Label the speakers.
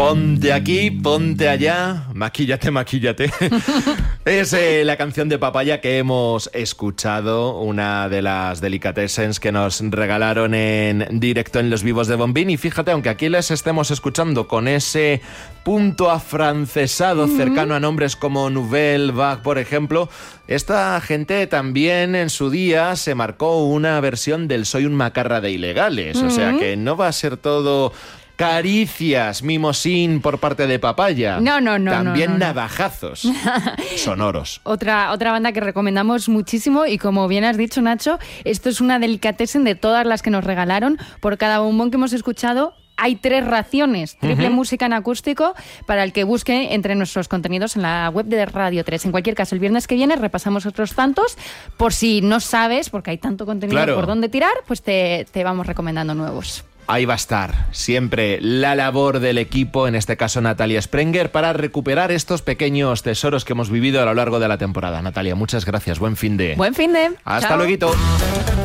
Speaker 1: Ponte aquí, ponte allá, maquíllate, maquíllate. Es la canción de Papaya que hemos escuchado, una de las delicatessens que nos regalaron en directo en Los Vivos de Bombín. Y fíjate, aunque aquí les estemos escuchando con ese punto afrancesado cercano a nombres como Nouvelle Vague, por ejemplo, esta gente también en su día se marcó una versión del Soy un macarra de ilegales. O sea que no va a ser todo caricias, mimosín por parte de Papaya.
Speaker 2: No.
Speaker 1: También navajazos sonoros.
Speaker 2: Otra banda que recomendamos muchísimo y como bien has dicho, Nacho, esto es una delicatessen de todas las que nos regalaron. Por cada bombón que hemos escuchado hay 3 raciones, triple música en acústico, para el que busque entre nuestros contenidos en la web de Radio 3. En cualquier caso, el viernes que viene repasamos otros tantos, por si no sabes, porque hay tanto contenido por dónde tirar, pues te vamos recomendando nuevos.
Speaker 1: Ahí va a estar siempre la labor del equipo, en este caso Natalia Sprenger, para recuperar estos pequeños tesoros que hemos vivido a lo largo de la temporada. Natalia, muchas gracias. Buen fin de.
Speaker 2: Buen fin de.
Speaker 1: Hasta luego.